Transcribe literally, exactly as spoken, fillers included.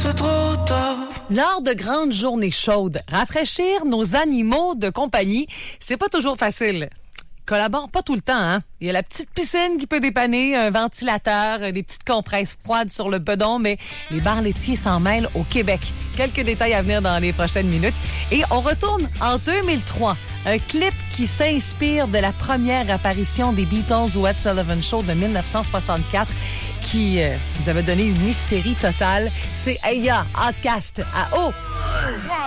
c'est trop tard. Lors de grandes journées chaudes, rafraîchir nos animaux de compagnie, c'est pas toujours facile. Collabore pas tout le temps, hein. Il y a la petite piscine qui peut dépanner, un ventilateur, des petites compresses froides sur le bedon, mais les bars laitiers s'en mêlent au Québec. Quelques détails à venir dans les prochaines minutes. Et on retourne en deux mille trois. Un clip qui s'inspire de la première apparition des Beatles au Ed Sullivan Show de dix-neuf cent soixante-quatre qui euh, nous avait donné une hystérie totale. C'est Aya, Outcast à O.